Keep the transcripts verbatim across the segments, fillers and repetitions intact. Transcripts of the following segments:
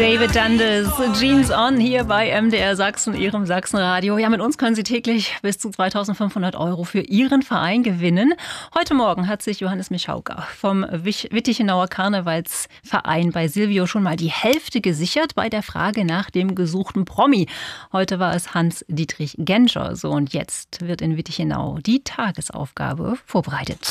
David Dundes, Jeans On hier bei M D R Sachsen, Ihrem Sachsenradio. Ja, mit uns können Sie täglich bis zu zweitausendfünfhundert Euro für Ihren Verein gewinnen. Heute Morgen hat sich Johannes Mischauker vom Wittichenauer Karnevalsverein bei Silvio schon mal die Hälfte gesichert bei der Frage nach dem gesuchten Promi. Heute war es Hans-Dietrich Genscher. So, und jetzt wird in Wittichenau die Tagesaufgabe vorbereitet.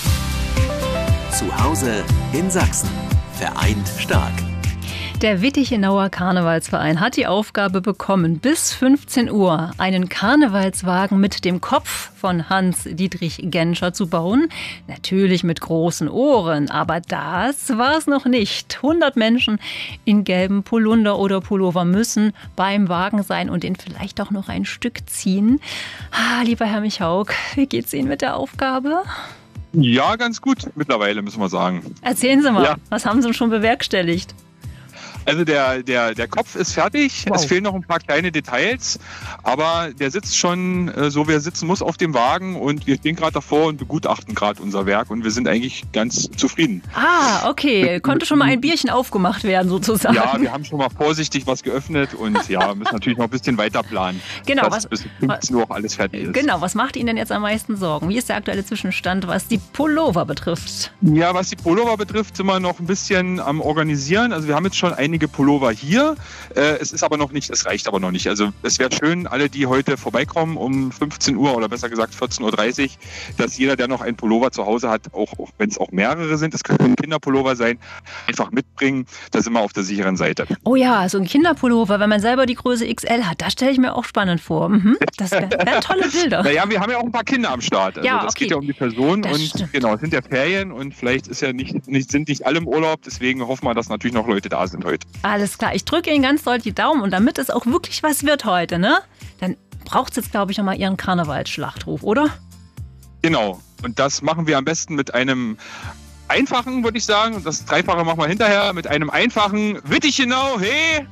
Zu Hause in Sachsen. Vereint stark. Der Wittichenauer Karnevalsverein hat die Aufgabe bekommen, bis fünfzehn Uhr einen Karnevalswagen mit dem Kopf von Hans-Dietrich Genscher zu bauen. Natürlich mit großen Ohren, aber das war es noch nicht. hundert Menschen in gelben Polunder oder Pullover müssen beim Wagen sein und den vielleicht auch noch ein Stück ziehen. Ah, lieber Herr Michauk, wie geht's Ihnen mit der Aufgabe? Ja, ganz gut mittlerweile, müssen wir sagen. Erzählen Sie mal, ja. Was haben Sie schon bewerkstelligt? Also der, der, der Kopf ist fertig, wow. Es fehlen noch ein paar kleine Details, aber der sitzt schon äh, so, wie er sitzen muss auf dem Wagen und wir stehen gerade davor und begutachten gerade unser Werk und wir sind eigentlich ganz zufrieden. Ah, okay, konnte schon mal ein Bierchen aufgemacht werden sozusagen. Ja, wir haben schon mal vorsichtig was geöffnet und ja, müssen natürlich noch ein bisschen weiter planen, genau, dass was, bis fünfzehn Uhr auch alles fertig ist. Genau, was macht Ihnen denn jetzt am meisten Sorgen? Wie ist der aktuelle Zwischenstand, was die Pullover betrifft? Ja, was die Pullover betrifft, sind wir noch ein bisschen am Organisieren. Also wir haben jetzt schon ein einige Pullover hier. Äh, es ist aber noch nicht, es reicht aber noch nicht. Also es wäre schön, alle, die heute vorbeikommen um fünfzehn Uhr oder besser gesagt vierzehn Uhr dreißig, dass jeder, der noch einen Pullover zu Hause hat, auch, auch wenn es auch mehrere sind, es können Kinderpullover sein, einfach mitbringen. Da sind wir auf der sicheren Seite. Oh ja, so ein Kinderpullover, wenn man selber die Größe X L hat, das stelle ich mir auch spannend vor. Mhm. Das wären wär tolle Bilder. Naja, wir haben ja auch ein paar Kinder am Start. Also ja, das okay. geht ja um die Person Das und stimmt. genau, es sind ja Ferien und vielleicht ist ja nicht, nicht, sind nicht alle im Urlaub, deswegen hoffen wir, dass natürlich noch Leute da sind heute. Alles klar, ich drücke Ihnen ganz doll die Daumen und damit es auch wirklich was wird heute, ne? Dann braucht es jetzt, glaube ich, nochmal Ihren Karnevalsschlachtruf, oder? Genau, und das machen wir am besten mit einem einfachen, würde ich sagen, und das Dreifache machen wir hinterher, mit einem einfachen Wittichenau, hey!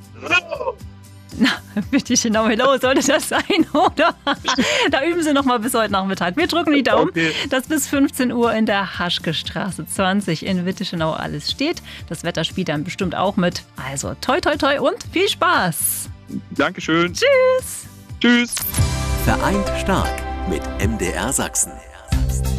Na, Wittichenau, hello, sollte das sein, oder? Da üben Sie noch mal bis heute Nachmittag. Wir drücken die Daumen, okay, dass bis fünfzehn Uhr in der Haschke-Straße zwanzig in Wittichenau alles steht. Das Wetter spielt dann bestimmt auch mit. Also toi, toi, toi und viel Spaß. Dankeschön. Tschüss. Tschüss. Vereint stark mit M D R Sachsen.